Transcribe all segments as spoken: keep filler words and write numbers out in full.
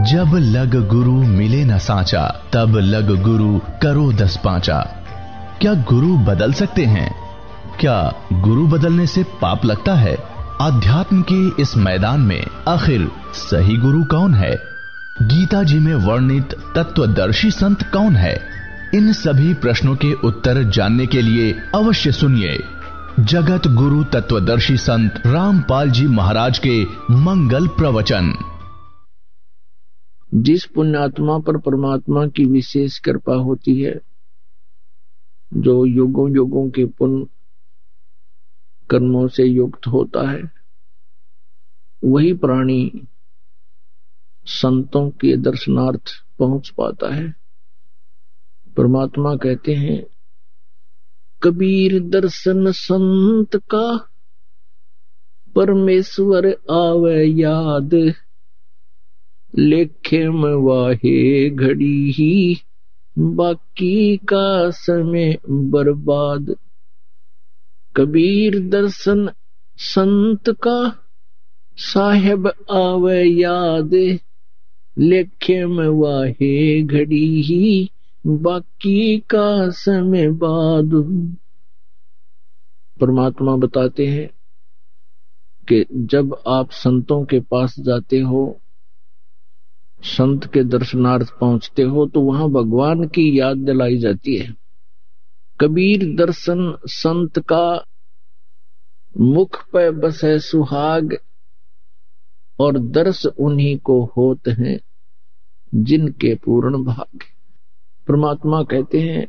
जब लग गुरु मिले न साचा, तब लग गुरु करो दस पांचा। क्या गुरु बदल सकते हैं? क्या गुरु बदलने से पाप लगता है? अध्यात्म के इस मैदान में आखिर सही गुरु कौन है? गीता जी में वर्णित तत्वदर्शी संत कौन है? इन सभी प्रश्नों के उत्तर जानने के लिए अवश्य सुनिए जगत गुरु तत्वदर्शी संत रामपाल जी महाराज के मंगल प्रवचन। जिस पुण्यात्मा पर परमात्मा की विशेष कृपा होती है, जो युगों युगों के पुण्य कर्मों से युक्त होता है, वही प्राणी संतों के दर्शनार्थ पहुंच पाता है। परमात्मा कहते हैं, कबीर दर्शन संत का परमेश्वर आवे याद, लेखे में वाहे घड़ी ही बाकी का समय बर्बाद। कबीर दर्शन संत का साहेब आवे याद, लेखे में वाहे घड़ी ही बाकी का समय बाद। परमात्मा बताते हैं कि जब आप संतों के पास जाते हो, संत के दर्शनार्थ पहुंचते हो, तो वहां भगवान की याद दिलाई जाती है। कबीर दर्शन संत का मुख पे बसे सुहाग, और दर्श उन्हीं को होते हैं जिनके पूर्ण भाग। परमात्मा कहते हैं,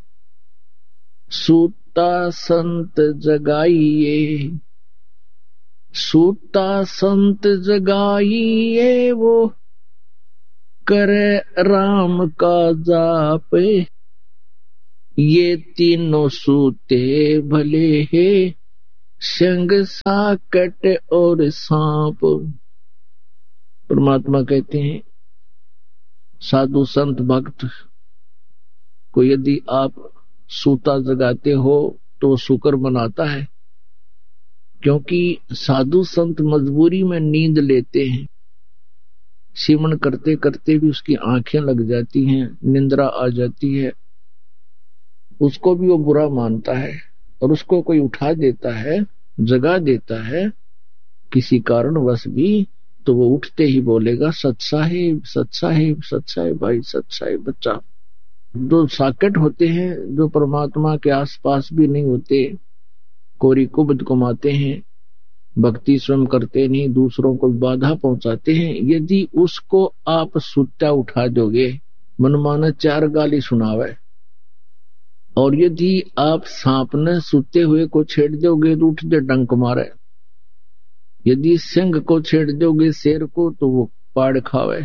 सूता संत जगाइए, सूता संत जगाइए, वो करे राम का जाप, ये तीनों सूते भले हैं, संग साकट और सांप। परमात्मा कहते हैं, साधु संत भक्त को यदि आप सूता जगाते हो तो शुक्र मनाता है, क्योंकि साधु संत मजबूरी में नींद लेते हैं। सिमरन करते करते भी उसकी आंखें लग जाती हैं, निंद्रा आ जाती है, उसको भी वो बुरा मानता है, और उसको कोई उठा देता है, जगा देता है किसी कारणवश भी, तो वो उठते ही बोलेगा, सत साहिब, सत साहिब, सत साहिब भाई, सत साहिब बच्चा। जो साकेट होते हैं, जो परमात्मा के आसपास भी नहीं होते, कोरी कुबद कमाते हैं, भक्ति स्वयं करते नहीं, दूसरों को बाधा पहुंचाते हैं, यदि उसको आप सुत्ता उठा दोगे, मनमाना चार गाली सुनावे, और यदि आप सांप ने सुते हुए को छेड़ दोगे तो उठ दे डंक मारे, यदि सिंह को छेड़ दोगे शेर को तो वो पाड़ खावे।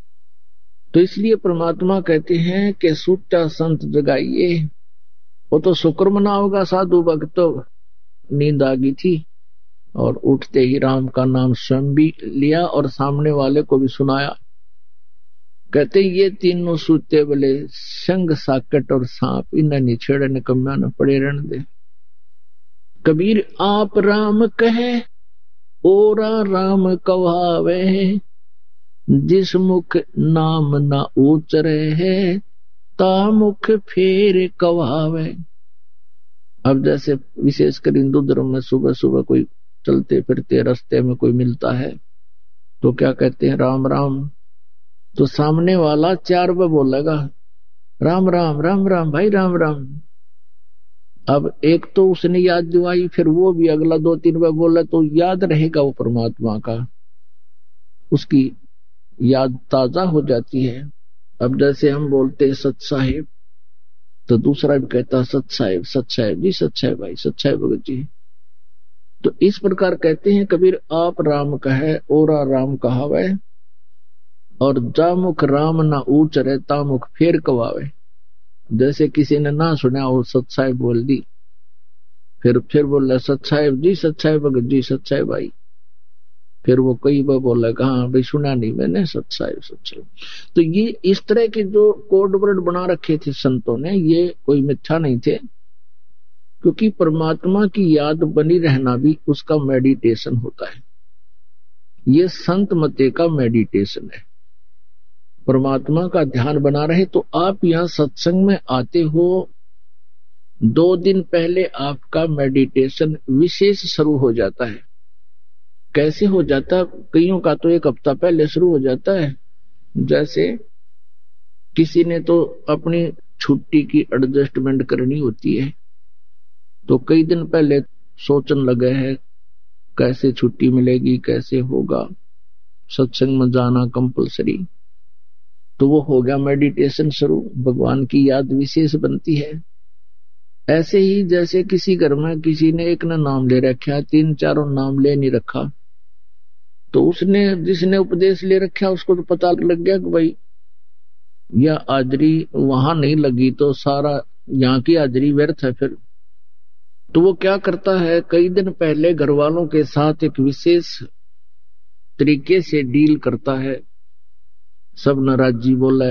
तो इसलिए परमात्मा कहते हैं कि सुत्ता संत जगाइए। वो तो शुक्र मनाओगा साधु भक्त, तो नींद आ गई थी और उठते ही राम का नाम स्वयं भी लिया और सामने वाले को भी सुनाया। कहते ये तीनों सूते बोले, संग साकट और सांप, इन्हें नहीं छेड़े न कम्या न पड़े रहने दे। कबीर आप राम कहे, ओरा राम कहावे, जिस मुख नाम ना उचरे है, ता मुख फेर कहावे। अब जैसे विशेषकर हिंदू धर्म में सुबह सुबह कोई चलते फिरते रास्ते में कोई मिलता है तो क्या कहते हैं, राम राम, तो सामने वाला चार बार बोलेगा, राम राम राम राम भाई राम राम। अब एक तो उसने याद दिवाई, फिर वो भी अगला दो तीन बार बोला, तो याद रहेगा वो परमात्मा का, उसकी याद ताजा हो जाती है। अब जैसे हम बोलते हैं सत साहिब, तो दूसरा भी कहता सत साहिब, सत साहिब जी, सत साहिब भाई, सत साहिब भगत जी। तो इस प्रकार कहते हैं कबीर आप राम कहे, ओरा राम कहावे, और जा मुख राम ना ऊंच रहता मुख फेर कवावे। जैसे किसी ने ना सुना वो सत साहिब बोल दी, फिर फिर बोला सत साहिब जी, सत साहिब भगत जी, सत साहिब भाई, फिर वो कई बार बोलेगा हाँ भाई सुना नहीं मैंने, सत साहिब सत साहिब। तो ये इस तरह के जो कोड वर्ड बना रखे थे संतों ने, ये कोई मिथ्या नहीं थे, क्योंकि परमात्मा की याद बनी रहना भी उसका मेडिटेशन होता है। ये संत मते का मेडिटेशन है। परमात्मा का ध्यान बना रहे। तो आप यहाँ सत्संग में आते हो, दो दिन पहले आपका मेडिटेशन विशेष शुरू हो जाता है। कैसे हो जाता? कईयों का तो एक हफ्ता पहले शुरू हो जाता है। जैसे किसी ने तो अपनी छुट्टी की एडजस्टमेंट करनी होती है, तो कई दिन पहले सोचने लगे हैं कैसे छुट्टी मिलेगी, कैसे होगा, सत्संग में जाना कंपलसरी। तो वो हो गया मेडिटेशन शुरू, भगवान की याद विशेष बनती है। ऐसे ही जैसे किसी घर में किसी ने एक ने नाम ले रखा, तीन चारों नाम ले नहीं रखा, तो उसने जिसने उपदेश ले रखा उसको तो पता लग गया कि भाई यह हाजरी वहां नहीं लगी तो सारा यहाँ की हाजरी व्यर्थ है। फिर तो वो क्या करता है, कई दिन पहले घर वालों के साथ एक विशेष तरीके से डील करता है। सब नाराजी बोला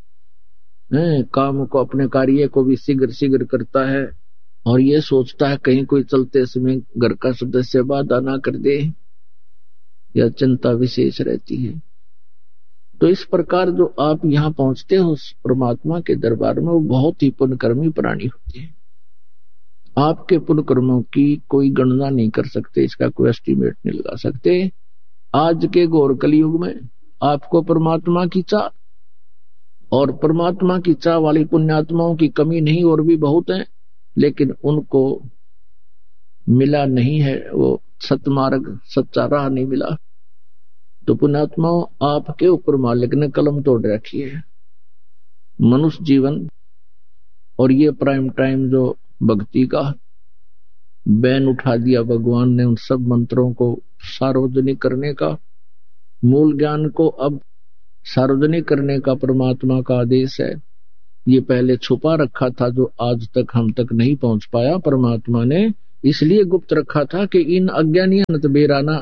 है, काम को अपने कार्य को भी शीघ्र शीघ्र करता है और ये सोचता है कहीं कोई चलते समय घर का सदस्य बाधा ना कर दे, यह चिंता विशेष रहती है। तो इस प्रकार जो आप यहाँ पहुंचते हो परमात्मा के दरबार में, वो बहुत ही पुण्यकर्मी प्राणी होते हैं। आपके पुण्य कर्मों की कोई गणना नहीं कर सकते, इसका कोई एस्टीमेट नहीं लगा सकते। आज के घोर कलयुग में आपको परमात्मा की चाह, और परमात्मा की चाह वाली पुण्यात्माओं की कमी नहीं, और भी बहुत हैं, लेकिन उनको मिला नहीं है वो सतमार्ग, सच्चा राह नहीं मिला। तो पुण्यात्माओं, आपके ऊपर मालिक ने कलम तोड़ रखी है। मनुष्य जीवन और ये प्राइम टाइम जो भक्ति का बैन उठा दिया भगवान ने, उन सब मंत्रों को सार्वजनिक करने का, मूल ज्ञान को अब सार्वजनिक करने का परमात्मा का आदेश है। ये पहले छुपा रखा था जो आज तक हम तक नहीं पहुंच पाया, परमात्मा ने इसलिए गुप्त रखा था कि इन अज्ञानियों ने बेराना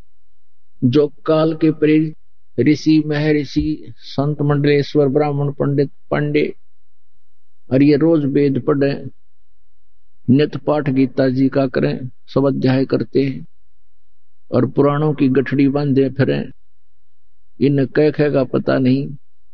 जो काल के प्रेरित ऋषि, महर्षि, संत मंडलेश्वर, ब्राह्मण, पंडित, पांडे, और ये रोज वेद पढ़े, नित्य पाठ गीता जी का करें, सब अध्याय करते हैं और पुराणों की गठड़ी बांधे फिरें, इन कह कह का पता नहीं।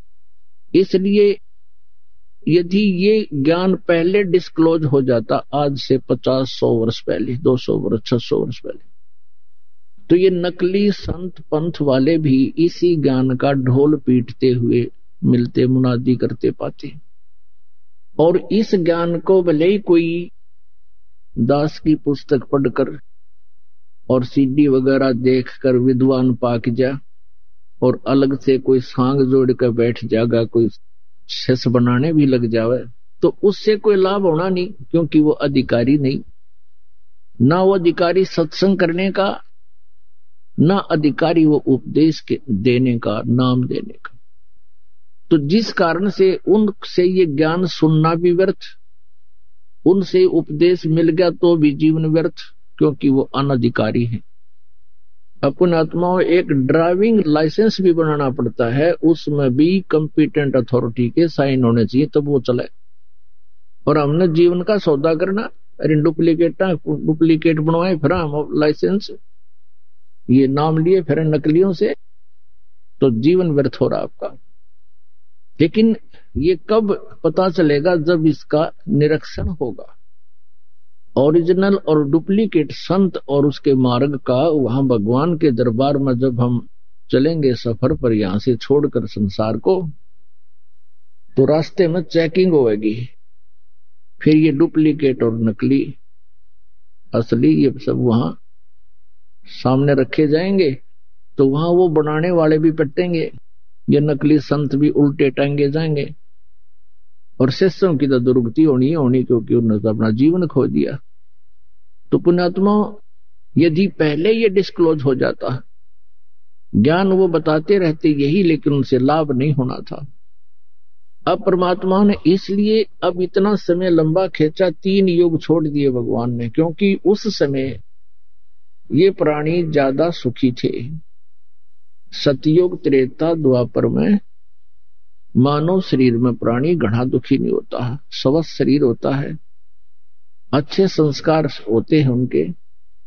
इसलिए यदि ये ज्ञान पहले डिस्क्लोज हो जाता, आज से पचास सौ वर्ष पहले, दो सौ वर्ष, छह सौ वर्ष पहले, तो ये नकली संत पंथ वाले भी इसी ज्ञान का ढोल पीटते हुए मिलते, मुनादी करते पाते। और इस ज्ञान को भले ही कोई दास की पुस्तक पढ़कर और सीडी वगैरह देखकर विद्वान पाक जा और अलग से कोई सांग जोड़ कर बैठ जाएगा, कोई शेष बनाने भी लग जावे, तो उससे कोई लाभ होना नहीं, क्योंकि वो अधिकारी नहीं, ना वो अधिकारी सत्संग करने का, ना अधिकारी वो उपदेश के देने का, नाम देने का। तो जिस कारण से उनसे ये ज्ञान सुनना भी व्यर्थ, उनसे उपदेश मिल गया तो भी जीवन व्यर्थ, क्योंकि वो अनधिकारी है। अपन आत्माओं, एक ड्राइविंग लाइसेंस भी बनाना पड़ता है, उसमें भी कंपिटेंट अथॉरिटी के साइन होने चाहिए तब वो चले। और हमने जीवन का सौदा करना, अरे डुप्लीकेट डुप्लीकेट बनवाए फिर हम लाइसेंस, ये नाम लिए फिर नकलियों से, तो जीवन व्यर्थ हो रहा आपका। लेकिन ये कब पता चलेगा? जब इसका निरीक्षण होगा। ओरिजिनल और डुप्लीकेट संत और उसके मार्ग का, वहां भगवान के दरबार में जब हम चलेंगे सफर पर यहां से छोड़कर संसार को, तो रास्ते में चेकिंग होगी, फिर ये डुप्लीकेट और नकली असली ये सब वहां सामने रखे जाएंगे। तो वहां वो बनाने वाले भी पिटेंगे, ये नकली संत भी उल्टे टांगे जाएंगे, और शिष्यों की तो दुर्गति होनी होनी, क्योंकि उन्होंने तो अपना जीवन खो दिया। तो पुण्यात्मा, यदि पहले ये डिस्क्लोज हो जाता, ज्ञान वो बताते रहते यही, लेकिन उनसे लाभ नहीं होना था। अब परमात्मा ने इसलिए अब इतना समय लंबा खींचा, तीन युग छोड़ दिए भगवान ने, क्योंकि उस समय ये प्राणी ज्यादा सुखी थे। सतयुग, त्रेता, द्वापर में मानव शरीर में प्राणी घना दुखी नहीं होता है, स्वस्थ शरीर होता है, अच्छे संस्कार होते हैं उनके,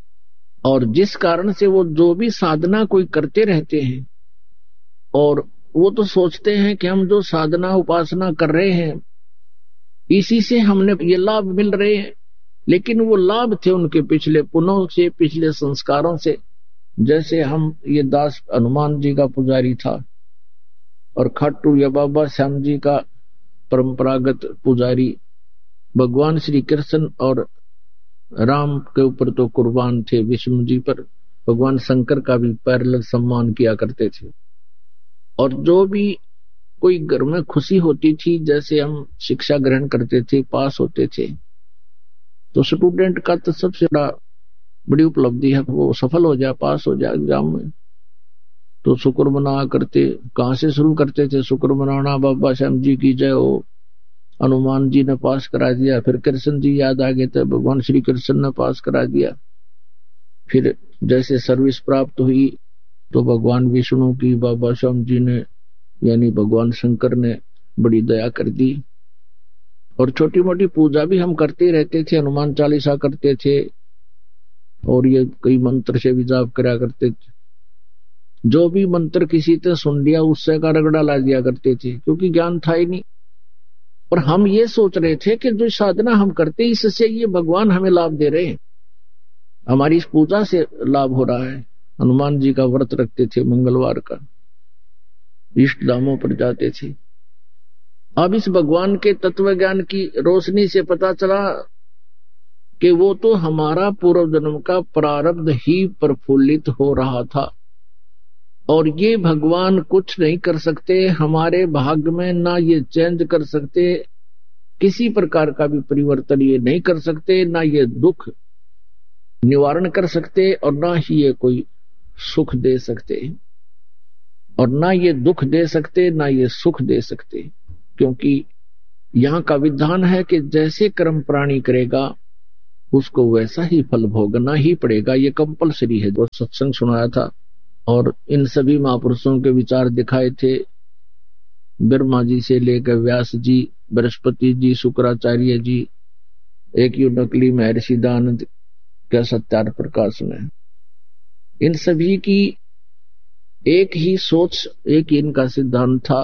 और जिस कारण से वो जो भी साधना कोई करते रहते हैं और वो तो सोचते हैं कि हम जो साधना उपासना कर रहे हैं इसी से हमने ये लाभ मिल रहे हैं, लेकिन वो लाभ थे उनके पिछले पुण्यों से, पिछले संस्कारों से। जैसे हम ये दास हनुमान जी का पुजारी था और खाटू या बाबा श्याम जी का परंपरागत पुजारी, भगवान श्री कृष्ण और राम के ऊपर तो कुर्बान थे, विष्णु जी पर भगवान शंकर का भी पैरेलल सम्मान किया करते थे। और जो भी कोई घर में खुशी होती थी, जैसे हम शिक्षा ग्रहण करते थे, पास होते थे, तो स्टूडेंट का तो सबसे बड़ा बड़ी उपलब्धि है वो सफल हो जाए, पास हो जाए एग्जाम में। तो शुक्र मना करते, कहां से शुरू करते थे शुक्र मनाना, बाबा श्याम जी की जय हो, हनुमान जी ने पास करा दिया, फिर कृष्ण जी याद आ गए थे, भगवान श्री कृष्ण ने पास करा दिया। फिर जैसे सर्विस प्राप्त हुई तो भगवान विष्णु की बाबा श्याम जी ने यानी भगवान शंकर ने बड़ी दया कर दी। और छोटी मोटी पूजा भी हम करते रहते थे, हनुमान चालीसा करते थे और ये कई मंत्र से भी जाप करा करते थे। जो भी मंत्र किसी ने सुन लिया उससे का रगड़ा ला दिया करते थे, क्योंकि ज्ञान था ही नहीं। और हम ये सोच रहे थे कि जो साधना हम करते इससे ये भगवान हमें लाभ दे रहे हैं, हमारी इस पूजा से लाभ हो रहा है। हनुमान जी का व्रत रखते थे, मंगलवार का इष्ट धामों पर जाते थे। अब इस भगवान के तत्व ज्ञान की रोशनी से पता चला कि वो तो हमारा पूर्व जन्म का प्रारब्ध ही प्रफुल्लित हो रहा था और ये भगवान कुछ नहीं कर सकते, हमारे भाग्य में ना ये चेंज कर सकते, किसी प्रकार का भी परिवर्तन ये नहीं कर सकते, ना ये दुख निवारण कर सकते और ना ही ये कोई सुख दे सकते, और ना ये दुख दे सकते ना ये सुख दे सकते। क्योंकि यहाँ का विधान है कि जैसे कर्म प्राणी करेगा उसको वैसा ही फल भोगना ही पड़ेगा, ये कंपलसरी है। जो सत्संग सुनाया था और इन सभी महापुरुषों के विचार दिखाए थे, ब्रह्मा जी से लेकर व्यास जी, बृहस्पति जी, शुक्राचार्य जी, एक यू नकली महर्षि दानंद का सत्यार्थ प्रकाश में, इन सभी की एक ही सोच, एक ही इनका सिद्धांत था,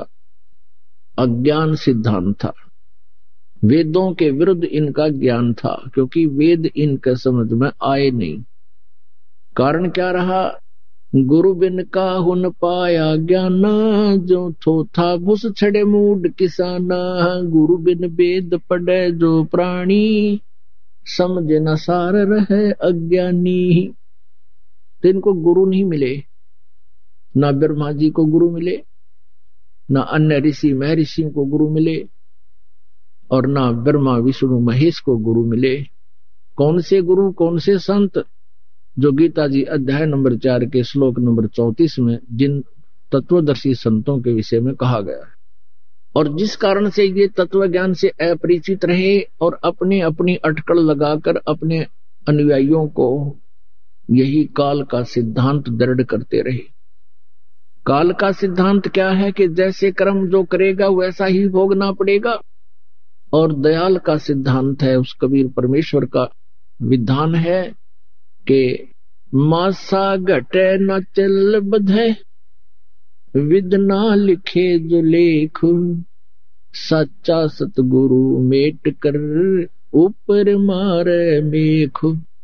अज्ञान सिद्धांत था। वेदों के विरुद्ध इनका ज्ञान था, क्योंकि वेद इनके समझ में आए नहीं। कारण क्या रहा? गुरु बिन काहुन पाया ज्ञान, जो थो था भूस छड़े मूड किसाना। गुरु बिन वेद पढ़े जो प्राणी, समझे न सार रहे अज्ञानी। तो इनको गुरु नहीं मिले, ना ब्रह्मा जी को गुरु मिले, ना अन्य ऋषि महर्षियों को गुरु मिले, और ना ब्रह्मा विष्णु महेश को गुरु मिले। कौन से गुरु, कौन से संत? जो गीता जी अध्याय नंबर चार के श्लोक नंबर चौतीस में जिन तत्वदर्शी संतों के विषय में कहा गया है, और जिस कारण से ये तत्व ज्ञान से अपरिचित रहे और अपने अपनी अटकल लगाकर अपने अनुयायियों को यही काल का सिद्धांत दृढ़ करते रहे। काल का सिद्धांत क्या है? कि जैसे कर्म जो करेगा वैसा ही भोगना पड़ेगा। और दयाल का सिद्धांत है, उस कबीर परमेश्वर का विधान है कि मासा घटे न चल बधे, विद ना लिखे जो लेख। सच्चा सतगुरु मेट कर ऊपर मारे मेख।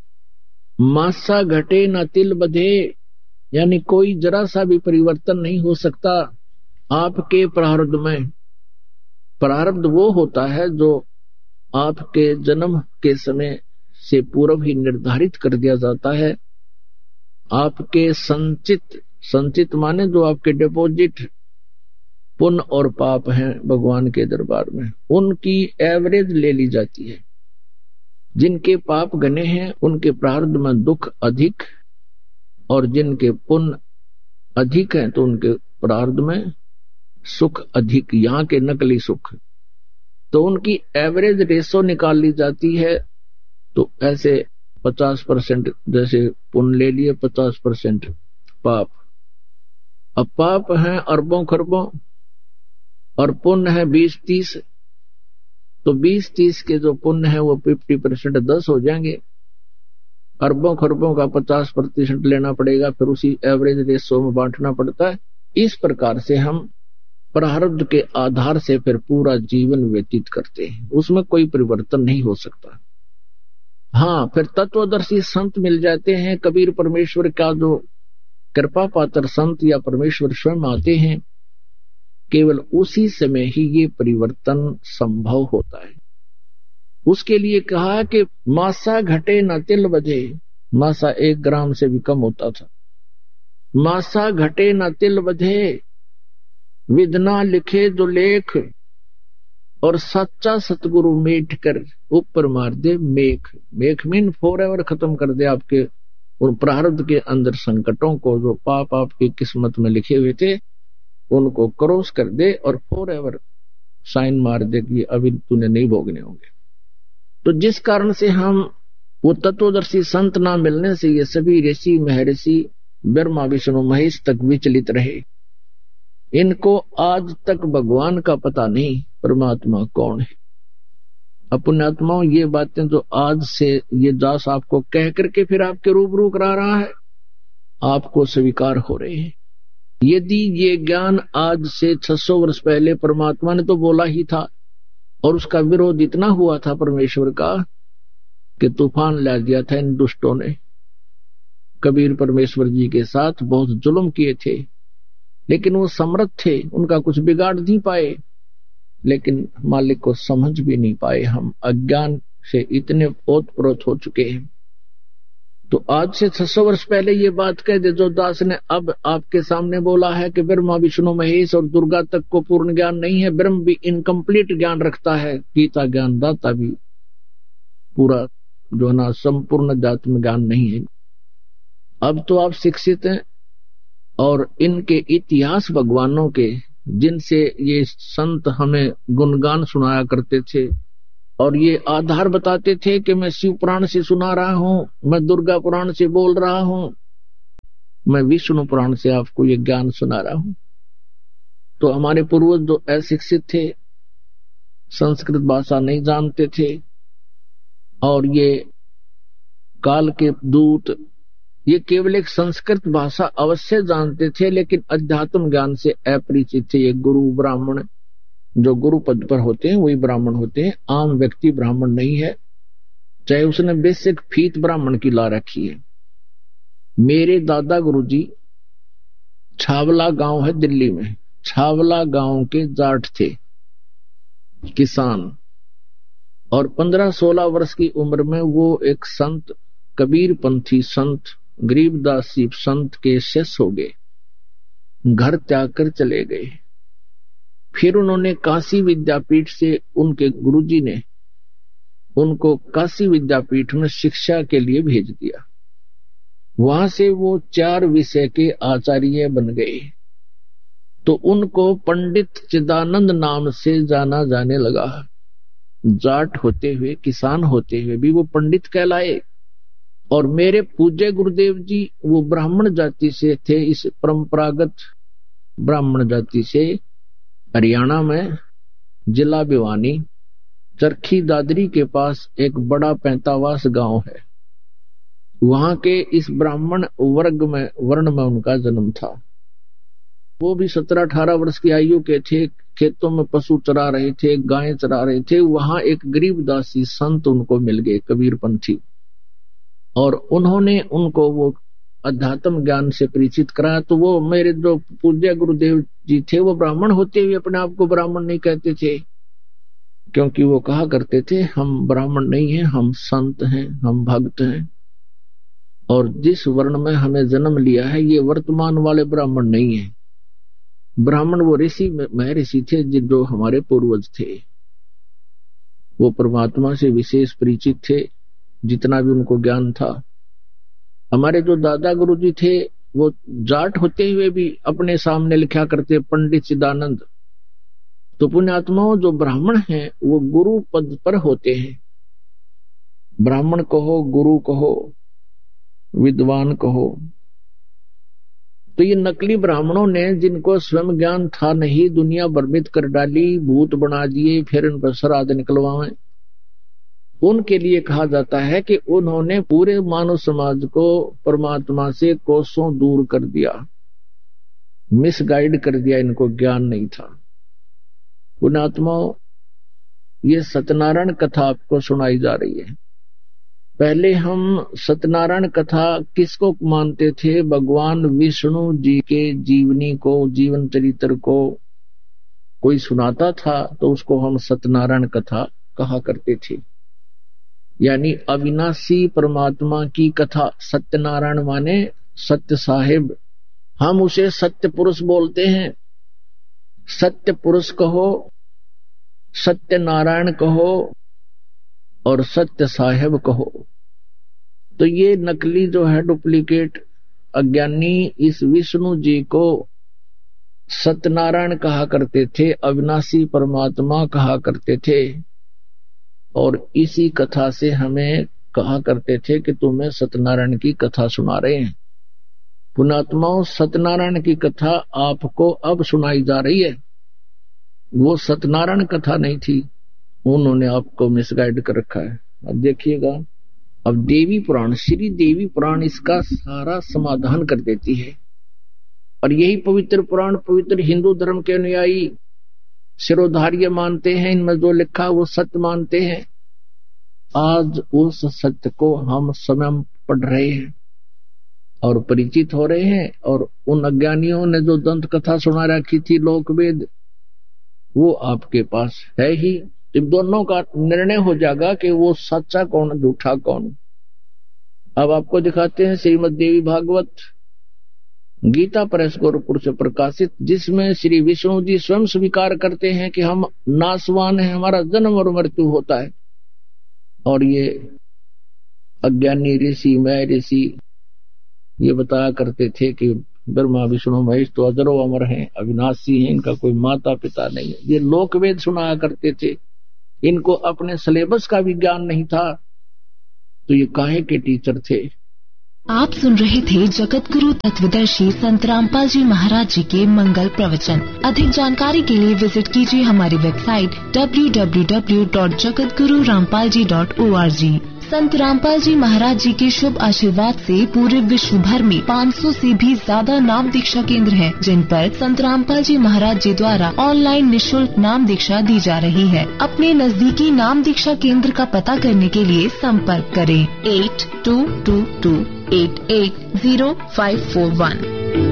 मासा घटे न तिल बधे, यानी कोई जरा सा भी परिवर्तन नहीं हो सकता आपके प्रारब्ध में। प्रारब्ध वो होता है जो आपके जन्म के समय से पूर्व ही निर्धारित कर दिया जाता है। आपके संचित, संचित माने जो आपके डिपॉजिट पुण्य और पाप हैं भगवान के दरबार में, उनकी एवरेज ले ली जाती है। जिनके पाप घने हैं उनके प्रारब्ध में दुख अधिक, और जिनके पुण्य अधिक हैं तो उनके प्रारब्ध में सुख अधिक, यहाँ के नकली सुख। तो उनकी एवरेज रेशो निकाल ली जाती है। तो ऐसे पचास परसेंट जैसे पुण्य ले लिए, पचास परसेंट पाप। अब पाप हैं अरबों खरबों और पुण्य है बीस तीस, तो बीस तीस के जो पुण्य है वो फिफ्टी परसेंट दस हो जाएंगे। अरबों खरबों का पचास प्रतिशत लेना पड़ेगा, फिर उसी एवरेज रेशो में बांटना पड़ता है। इस प्रकार से हम प्रारब्ध के आधार से फिर पूरा जीवन व्यतीत करते हैं, उसमें कोई परिवर्तन नहीं हो सकता। हाँ, फिर तत्वदर्शी संत मिल जाते हैं। कबीर परमेश्वर का जो कृपा पात्र संत या परमेश्वर स्वयं आते हैं, केवल उसी समय ही ये परिवर्तन संभव होता है। उसके लिए कहा कि मासा घटे न तिल बधे, मासा एक ग्राम से भी कम होता था। मासा घटे न तिल बधे, विदना लिखे जो लेख, और सच्चा सतगुरु मेट कर ऊपर मार दे मेख। मेख मीन फॉर एवर खत्म कर दे आपके और प्रारब्ध के अंदर संकटों को, जो पाप आपकी किस्मत में लिखे हुए थे उनको क्रॉस कर दे और फॉर एवर साइन मार दे कि अभी तूने नहीं भोगने होंगे। तो जिस कारण से हम वो तत्वदर्शी संत ना मिलने से ये सभी ऋषि महर्षि ब्रह्मा विष्णु महेश तक विचलित रहे। इनको आज तक भगवान का पता नहीं परमात्मा कौन है। पुण्यात्माओं, ये बातें जो आज से ये दास आपको कह करके फिर आपके रूबरू करा रहा है, आपको स्वीकार हो रहे हैं। यदि ये ज्ञान आज से छह सौ वर्ष पहले परमात्मा ने तो बोला ही था और उसका विरोध इतना हुआ था परमेश्वर का कि तूफान ला दिया था इन दुष्टों ने। कबीर परमेश्वर जी के साथ बहुत जुल्म किए थे, लेकिन वो समर्थ थे, उनका कुछ बिगाड़ नहीं पाए, लेकिन मालिक को समझ भी नहीं पाए। हम अज्ञान से इतने ओतप्रोत हो चुके हैं। तो आज से छह सौ वर्ष पहले ये बात कह दे जो दास ने अब आपके सामने बोला है कि ब्रह्मा विष्णु महेश और दुर्गा तक को पूर्ण ज्ञान नहीं है, ब्रह्म भी इनकम्प्लीट ज्ञान रखता है, गीता ज्ञान दाता भी पूरा जो है ना संपूर्ण जात्म ज्ञान नहीं है। अब तो आप शिक्षित हैं और इनके इतिहास भगवानों के, जिनसे ये संत हमें गुणगान सुनाया करते थे और ये आधार बताते थे कि मैं शिव पुराण से सुना रहा हूं, मैं दुर्गा पुराण से बोल रहा हूं, मैं विष्णु पुराण से आपको ये ज्ञान सुना रहा हूं। तो हमारे पूर्वज जो अशिक्षित थे, संस्कृत भाषा नहीं जानते थे और ये काल के दूत, ये केवल एक संस्कृत भाषा अवश्य जानते थे लेकिन अध्यात्म ज्ञान से अपरिचित थे। ये गुरु ब्राह्मण जो गुरु पद पर होते हैं वही ब्राह्मण होते हैं, आम व्यक्ति ब्राह्मण नहीं है, चाहे उसने बेसिक फीत ब्राह्मण की ला रखी है। मेरे दादा गुरुजी छावला गांव है दिल्ली में, छावला गांव के जाट थे, किसान, और पंद्रह सोलह वर्ष की उम्र में वो एक संत, कबीर पंथी संत, गरीबदासी संत के शिष्य हो गए, घर त्याग कर चले गए। फिर उन्होंने काशी विद्यापीठ से, उनके गुरुजी ने उनको काशी विद्यापीठ में शिक्षा के लिए भेज दिया। वहां से वो चार विषय के आचार्य बन गए। तो उनको पंडित चिदानंद नाम से जाना जाने लगा। जाट होते हुए, किसान होते हुए भी वो पंडित कहलाए। और मेरे पूज्य गुरुदेव जी वो ब्राह्मण जाति से थे, इस परंपरागत ब्राह्मण जाति से। हरियाणा में जिला भिवानी चरखी दादरी के पास एक बड़ा पैंतावास गांव है, वहां के इस ब्राह्मण वर्ग में वर्ण में उनका जन्म था। वो भी सत्रह अठारह वर्ष की आयु के थे, खेतों में पशु चरा रहे थे, गायें चरा रहे थे। वहां एक गरीबदासी संत उनको मिल गए, कबीर पंथी, और उन्होंने उनको वो अध्यात्म ज्ञान से परिचित कराया। तो वो मेरे जो पूज्य गुरुदेव जी थे वो ब्राह्मण होते हुए अपने आप को ब्राह्मण नहीं कहते थे, क्योंकि वो कहा करते थे हम ब्राह्मण नहीं हैं, हम संत हैं, हम भक्त हैं, और जिस वर्ण में हमें जन्म लिया है ये वर्तमान वाले ब्राह्मण नहीं है। ब्राह्मण वो ऋषि महर्षि थे जो हमारे पूर्वज थे, वो परमात्मा से विशेष परिचित थे, जितना भी उनको ज्ञान था। हमारे जो दादा गुरुजी थे वो जाट होते हुए भी अपने सामने लिखा करते पंडित चिदानंद। तो पुण्यात्माओं, जो ब्राह्मण हैं वो गुरु पद पर होते हैं। ब्राह्मण कहो, गुरु कहो, विद्वान कहो। तो ये नकली ब्राह्मणों ने, जिनको स्वयं ज्ञान था नहीं, दुनिया भ्रमित कर डाली, भूत बना दिए, फिर उन पर श्राद्ध निकलवाए, उनके लिए कहा जाता है कि उन्होंने पूरे मानव समाज को परमात्मा से कोसों दूर कर दिया, मिसगाइड कर दिया, इनको ज्ञान नहीं था। पुण्यात्माओं, ये सत्यनारायण कथा आपको सुनाई जा रही है। पहले हम सत्यनारायण कथा किसको मानते थे? भगवान विष्णु जी के जीवनी को, जीवन चरित्र को कोई सुनाता था तो उसको हम सत्यनारायण कथा कहा करते थे, यानी अविनाशी परमात्मा की कथा। सत्यनारायण माने सत्य साहिब, हम उसे सत्य पुरुष बोलते हैं। सत्य पुरुष कहो, सत्य नारायण कहो और सत्य साहिब कहो। तो ये नकली जो है, डुप्लीकेट अज्ञानी इस विष्णु जी को सत्यनारायण कहा करते थे, अविनाशी परमात्मा कहा करते थे, और इसी कथा से हमें कहा करते थे कि तुम्हें सत्यनारायण की कथा सुना रहे हैं। पुण्यात्माओं, सत्यनारायण की कथा आपको अब सुनाई जा रही है, वो सत्यनारायण कथा नहीं थी, उन्होंने आपको मिसगाइड कर रखा है। अब देखिएगा, अब देवी पुराण, श्री देवी पुराण इसका सारा समाधान कर देती है, और यही पवित्र पुराण पवित्र हिंदू धर्म के अनुयायी शिरोधार्य मानते हैं, इनमें जो लिखा वो सत्य मानते हैं। आज उस सत्य को हम स्वयं पढ़ रहे हैं और परिचित हो रहे हैं, और उन अज्ञानियों ने जो दंत कथा सुना रखी थी, लोकवेद, वो आपके पास है ही। जब दोनों का निर्णय हो जाएगा कि वो सच्चा कौन झूठा कौन। अब आपको दिखाते हैं श्रीमद् देवी भागवत गीता प्रेस गोरखपुर से प्रकाशित, जिसमें श्री विष्णु जी स्वयं स्वीकार करते हैं कि हम नासवान हैं, हमारा जन्म और मृत्यु होता है। और ये अज्ञानी ऋषि, मैं ऋषि, ये बताया करते थे कि ब्रह्मा विष्णु महेश तो अजरो अमर हैं, अविनाशी हैं, इनका कोई माता पिता नहीं है। ये लोकवेद सुनाया करते थे, इनको अपने सिलेबस का भी ज्ञान नहीं था, तो ये काहे के टीचर थे। आप सुन रहे थे जगत गुरु तत्वदर्शी संत रामपाल जी महाराज जी के मंगल प्रवचन। अधिक जानकारी के लिए विजिट कीजिए हमारी website W W W dot Jagat Guru Rampal ji dot O R G. संत रामपाल जी महाराज जी के शुभ आशीर्वाद से पूरे विश्व भर में पाँच सौ से भी ज्यादा नाम दीक्षा केंद्र हैं, जिन पर संत रामपाल जी महाराज जी द्वारा ऑनलाइन निशुल्क नाम दीक्षा दी जा रही है। अपने नजदीकी नाम दीक्षा केंद्र का पता करने के लिए संपर्क करें eight to to to eight eight zero five four one.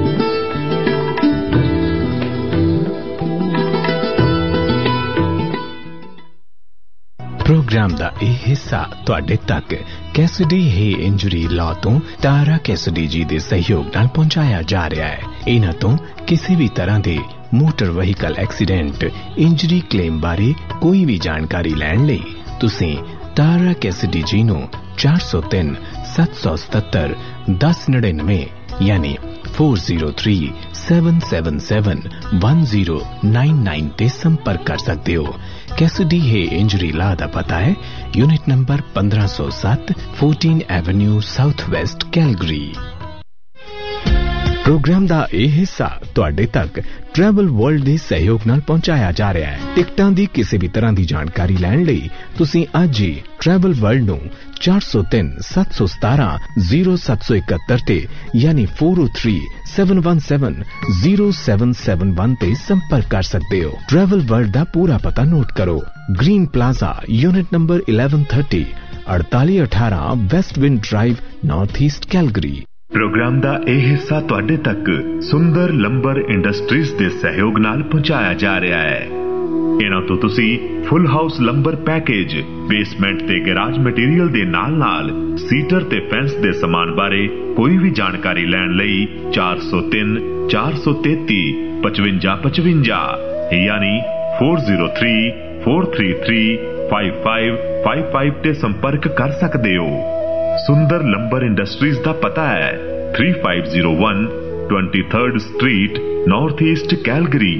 Programme ਦਾ ਇਹ ਹਿੱਸਾ ਤੁਹਾਡੇ ਤੱਕ ਕੈਸਡੀ ਹੀ ਇੰਜਰੀ ਲਾਅ ਤੋਂ ਤਾਰਾ ਕੈਸਡੀ ਜੀ ਦੇ ਸਹਿਯੋਗ ਨਾਲ ਪਹੁੰਚਾਇਆ ਜਾ ਰਿਹਾ ਹੈ। ਇਹਨਾਂ ਤੋਂ ਕਿਸੇ ਵੀ ਤਰ੍ਹਾਂ ਦੇ motor vehicle accident injury claim ਬਾਰੇ ਕੋਈ ਵੀ ਜਾਣਕਾਰੀ ਲੈਣ ਲਈ ਤੁਸੀਂ ਤਾਰਾ ਕੈਸਡੀ ਜੀ ਨੂੰ ਚਾਰ ਸੌ ਤਿੰਨ ਸੱਤ ਸੌ ਸਤੱਤਰ ਦਸ ਨੜਿਨਵੇਂ ਯਾਨੀ four zero three seven seven seven one zero nine nine ते संपर्क कर सकते हो। कैसिडी है इंजरी ला दा पता है यूनिट नंबर पंद्रह सौ सात fourteen Avenue south west Calgary. Programme ਦਾ ਇਹ ਹਿੱਸਾ ਤੁਹਾਡੇ ਤੱਕ ਟਰੈਵਲ ਵਰਲਡ ਦੇ ਸਹਿਯੋਗ ਨਾਲ ਪਹੁੰਚਾਇਆ ਜਾ ਰਿਹਾ ਹੈ। ਟਿਕਟਾਂ ਦੀ ਕਿਸੇ ਵੀ ਤਰ੍ਹਾਂ ਦੀ ਜਾਣਕਾਰੀ ਲੈਣ ਲਈ ਤੁਸੀਂ ਅੱਜ ਹੀ ਟਰੈਵਲ ਵਰਲਡ ਨੂੰ ਚਾਰ ਸੌ ਤਿੰਨ ਸੱਤ ਸੌ ਸਤਾਰਾਂ ਜ਼ੀਰੋ ਸੱਤ ਸੌ ਇਕਹੱਤਰ ਤੇ ਯਾਨੀ four O three seven one seven zero seven seven one ਤੇ ਸੰਪਰਕ ਕਰ ਸਕਦੇ ਹੋ। ਟਰੈਵਲ ਵਰਲਡ ਦਾ ਪੂਰਾ ਪਤਾ ਨੋਟ ਕਰੋ। Green plaza unit number eleven thirty अड़तालीस अठारह west wind drive north east Calgary. Programme ਦਾ ਇਹ ਹਿੱਸਾ ਤੁਹਾਡੇ ਤੱਕ ਸੁੰਦਰ ਲੰਬਰ ਇੰਡਸਟਰੀਜ਼ ਦੇ ਸਹਿਯੋਗ ਨਾਲ ਪਹੁੰਚਾਇਆ ਜਾ ਰਿਹਾ ਹੈ। ਇਹਨਾਂ ਤੋਂ ਤੁਸੀਂ ਫੁੱਲ ਹਾਊਸ ਲੰਬਰ ਪੈਕੇਜ, ਬੇਸਮੈਂਟ ਤੇ ਗੈਰਾਜ ਮਟੀਰੀਅਲ ਦੇ ਨਾਲ-ਨਾਲ ਸੀਟਰ ਤੇ ਫੈਂਸ ਦੇ ਸਮਾਨ ਬਾਰੇ ਕੋਈ ਵੀ ਜਾਣਕਾਰੀ ਲੈਣ ਲਈ ਚਾਰ ਸੌ ਤਿੰਨ ਚਾਰ ਸੌ ਤੇਤੀ ਪਚਵੰਜਾ ਪਚਵੰਜਾ ਯਾਨੀ four zero three four three three five five five five ਤੇ ਸੰਪਰਕ ਕਰ ਸਕਦੇ ਹੋ। सुंदर लंबर इंडस्ट्रीज ਦਾ ਪਤਾ ਹੈ three five zero one twenty third street north east Calgary.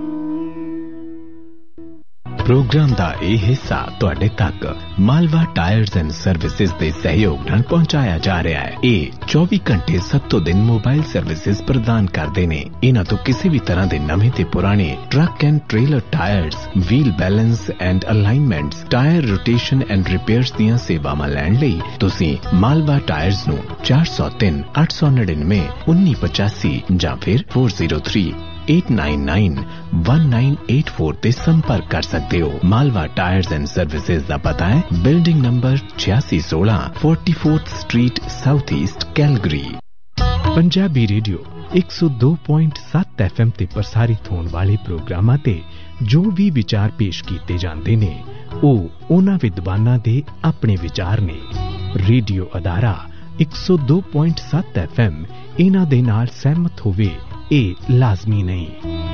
Programme ਦਾ ਇਹ ਹਿੱਸਾ ਤੁਹਾਡੇ ਤੱਕ ਮਾਲਵਾ ਟਾਇਰਸ ਐਂਡ ਸਰਵਿਸਿਜ਼ ਦੇ ਸਹਿਯੋਗ ਨਾਲ ਪਹੁੰਚਾਇਆ ਜਾ ਰਿਹਾ ਹੈ। ਇਹ ਚੌਵੀ ਘੰਟੇ ਸੱਤੋਂ ਦਿਨ ਮੋਬਾਈਲ ਸਰਵਿਸਿਜ਼ ਪ੍ਰਦਾਨ ਕਰਦੇ ਨੇ। ਇਹਨਾਂ ਤੋਂ ਕਿਸੇ ਵੀ ਤਰ੍ਹਾਂ ਦੇ ਨਵੇਂ ਤੇ ਪੁਰਾਣੇ truck and trailer tyres, wheel balance and ਅਲਾਈਨਮੈਂਟਸ, tyre rotation and repairs ਦੀਆਂ ਸੇਵਾਵਾਂ ਲੈਣ ਲਈ ਤੁਸੀਂ ਮਾਲਵਾ ਟਾਇਰਸ ਨੂੰ ਚਾਰ ਸੌ ਤਿੰਨ ਅੱਠ ਸੌ ਨੜਿਨਵੇਂ ਉੱਨੀ ਪਚਾਸੀ ਜਾਂ ਫਿਰ four zero three eight nine nine one nine eight four ते संपर्क कर सकते हो। मालवा टायर्स एंड सर्विसेज का पता है बिल्डिंग नंबर छियासी सोलह forty fourth street south east Calgary. Punjabi radio एक सौ दो पॉइंट सत्त एफ एम ते प्रसारित होने वाले प्रोग्रामां ते जो भी विचार पेश किए जाते ने ਉਹ ਉਹਨਾਂ ਵਿਦਵਾਨਾਂ ਦੇ ਆਪਣੇ ਵਿਚਾਰ ਨੇ। ਰੇਡੀਓ ਅਦਾਰਾ एक सौ दो पॉइंट सत्त एफ एम ਇਹਨਾਂ ਦੇ ਨਾਲ ਸਹਿਮਤ ਹੋਵੇ ਇਹ ਲਾਜ਼ਮੀ ਨਹੀਂ।